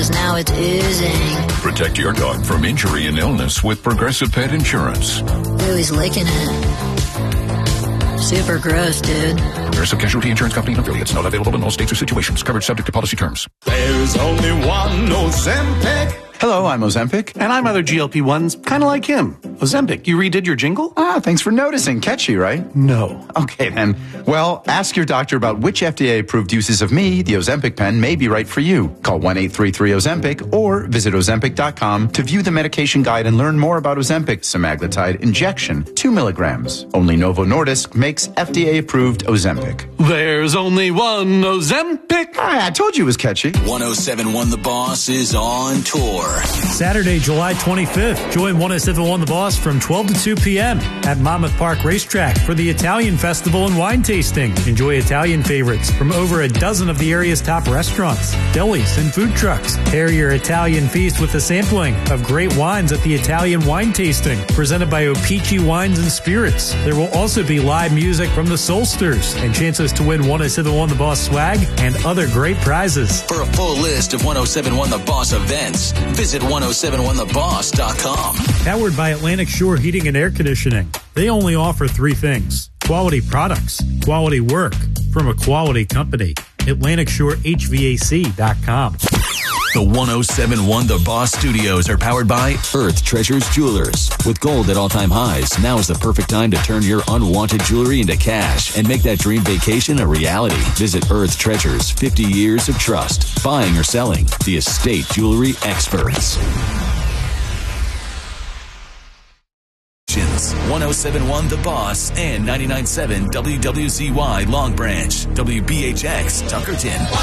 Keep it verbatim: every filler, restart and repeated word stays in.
Now it's oozing. Protect your dog from injury and illness with Progressive Pet Insurance. Ooh, he's licking it. Super gross, dude. Progressive Casualty Insurance Company and affiliates. Not available in all states or situations. Coverage subject to policy terms. There's only one Ozempic. Hello, I'm Ozempic. And I'm other G L P ones, kind of like him. Ozempic, you redid your jingle? Ah, thanks for noticing. Catchy, right? No. Okay, then. Well, ask your doctor about which F D A-approved uses of me, the Ozempic pen, may be right for you. Call one eight three three Ozempic or visit Ozempic dot com to view the medication guide and learn more about Ozempic semaglutide injection, two milligrams. Only Novo Nordisk makes F D A-approved Ozempic. There's only one Ozempic. Ah, I told you it was catchy. one oh seven point one The Boss is on tour. Saturday, July twenty-fifth. Join one oh seven point one The Boss from twelve to two p.m. at Monmouth Park Racetrack for the Italian Festival and wine tasting. Enjoy Italian favorites from over a dozen of the area's top restaurants, delis, and food trucks. Pair your Italian feast with a sampling of great wines at the Italian wine tasting, presented by O-Pee-Chee Wines and Spirits. There will also be live music from the Soulsters and chances to win one oh seven point one The Boss swag and other great prizes. For a full list of one oh seven point one The Boss events, visit one oh seven one the boss dot com. Powered by Atlantic Shore Heating and Air Conditioning. They only offer three things: quality products, quality work from a quality company. Atlantic Shore H V A C dot com. The one oh seven point one The Boss Studios are powered by Earth Treasures Jewelers. With gold at all-time highs, now is the perfect time to turn your unwanted jewelry into cash and make that dream vacation a reality. Visit Earth Treasures, fifty years of trust. Buying or selling, the estate jewelry experts. one oh seven point one The Boss and ninety-nine point seven W W Z Y Long Branch, W B H X Tuckerton.